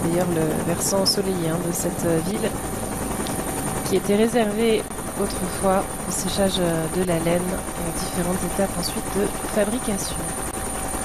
d'ailleurs le versant ensoleillé de cette ville qui était réservé autrefois au séchage de la laine et aux différentes étapes ensuite de fabrication.